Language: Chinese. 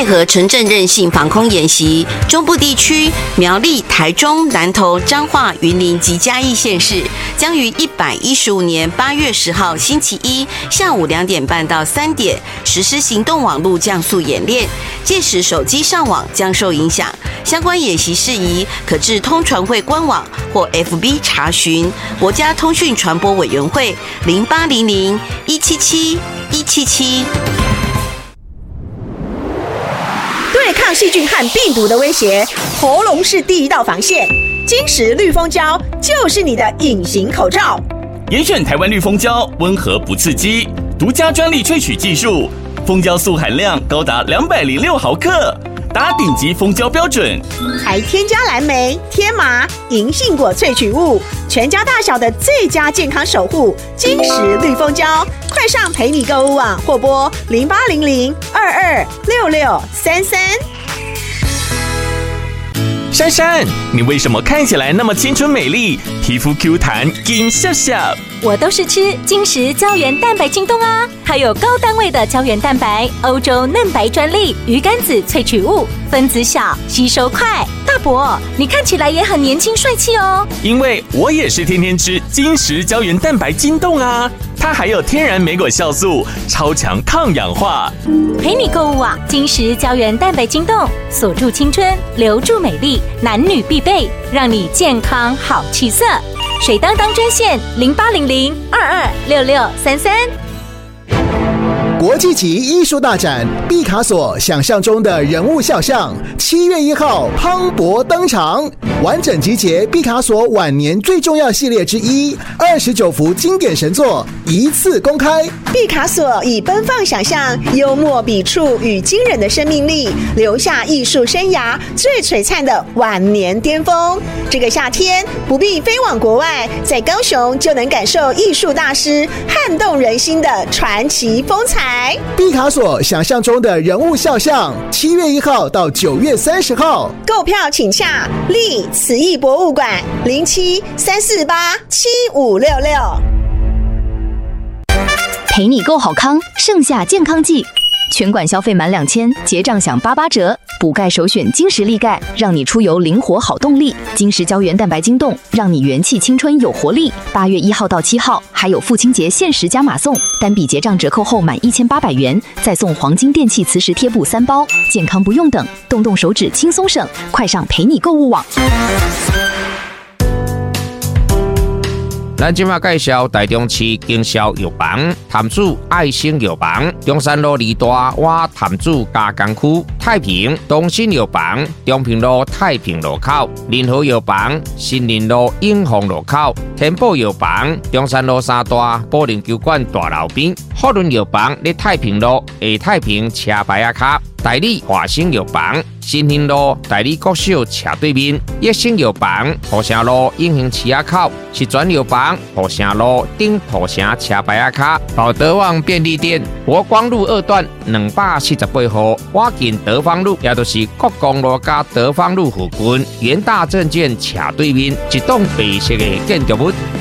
配合城镇韧性防空演习，中部地区苗栗、台中、南投、彰化、云林及嘉义县市将于115年8月10号星期一下午2点半到3点实施行动网络降速演练，届时手机上网将受影响。相关演习事宜可至通传会官网或 FB 查询。国家通讯传播委员会0800-177-177。 对抗细菌和病毒的威胁，喉咙是第一道防线。金石绿蜂胶就是你的隐形口罩。 严选台湾绿蜂胶，温和不刺激，独家专利萃取技术，蜂胶素含量高达206毫克，达顶级蜂胶标准， 还添加蓝莓、天麻、银杏果萃取物，全家大小的最佳健康守护。金石绿蜂胶，快上陪你购物网或拨0800-226633。 珊珊，你为什么看起来那么青春美丽，皮肤 Q 弹，金笑笑？ 我都是吃金石胶原蛋白晶冻啊，还有高单位的胶原蛋白，欧洲嫩白专利，鱼肝子萃取物，分子小，吸收快。大伯，你看起来也很年轻帅气哦。 因为我也是天天吃金石胶原蛋白晶冻啊，它还有天然莓果酵素，超强抗氧化。 陪你购物网，金石胶原蛋白晶冻，锁住青春，留住美丽，男女必备，让你健康好气色。水当当专线0800-226633。 国际级艺术大展毕卡索想象中的人物肖像，7月1号磅礴登场，完整集结毕卡索晚年最重要系列之一，29幅经典神作一次公开。 毕卡索以奔放想象、幽默笔触与惊人的生命力，留下艺术生涯最璀璨的晚年巅峰。这个夏天不必飞往国外，在高雄就能感受艺术大师撼动人心的传奇风采。 毕卡索想象中的人物肖像，7月1号到9月30号， 购票请洽立慈艺博物馆0734875566。 陪你购好康，盛夏健康季，全馆消费满2000，结账享88折。补钙首选金石力钙，让你出游灵活好动力。金石胶原蛋白晶冻，让你元气青春有活力。8月1号到7号，还有父亲节限时加码送，单笔结账折扣后满1800元，再送黄金电器磁石贴布3包。健康不用等，动动手指轻松省，快上陪你购物网。 咱今麦介绍台中市经销药房潭子爱心药房，中山路2大洼潭子加工区，太平东新药房，中平路太平路口，联合药房新林路永丰路口，天宝药房中山路3大保龄球馆大楼边，福伦药房在太平路下太平车牌仔卡，代理华兴药房新兴路代理国小斜对面，益生药房土城路永兴市仔口，实转药房土城路顶土城车牌仔卡，宝德旺便利店国光路2段248号，挖近德芳路，也就是国光路加德芳路附近，元大证券斜对面一栋白色的建筑物。